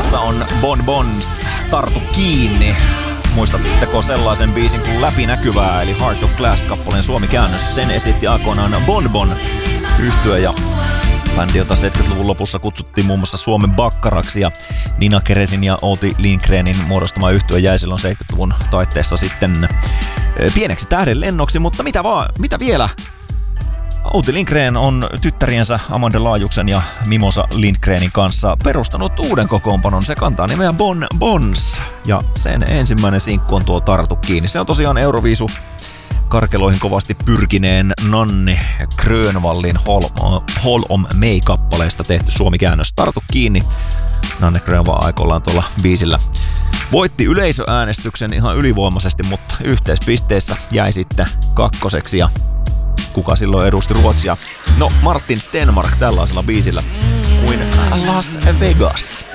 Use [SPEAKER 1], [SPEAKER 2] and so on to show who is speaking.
[SPEAKER 1] Vuorossa on Bon Bons, Tartu kiinni. Muistatteko sellaisen biisin kuin Läpinäkyvää, eli Heart of Glass-kappaleen suomikäännös? Sen esitti aikoinaan Bon Bon -yhtye ja bändi, jota 70-luvun lopussa kutsuttiin muun muassa Suomen Bakkaraksi, ja Nina Keresin ja Outi Lindgrenin muodostama yhtye jäi silloin 70-luvun taitteessa sitten pieneksi tähdenlennoksi, mutta mitä vielä? Outi Lindgren on tyttäriensä Amanda Laajuksen ja Mimosa Lindgrenin kanssa perustanut uuden kokoonpanon. Se kantaa nimeä Bon Bons ja sen ensimmäinen sinkku on tuo Tartu kiinni. Se on tosiaan Euroviisu karkeloihin kovasti pyrkineen Nanni Grönvallin Hall on Me-kappaleesta tehty suomikäännös. Tartu kiinni. Nanne Grönvall aikoillaan tuolla biisillä voitti yleisöäänestyksen ihan ylivoimaisesti, mutta yhteispisteissä jäi sitten kakkoseksi. Ja kuka silloin edusti Ruotsia? No, Martin Stenmark tällaisella biisillä kuin Las Vegas.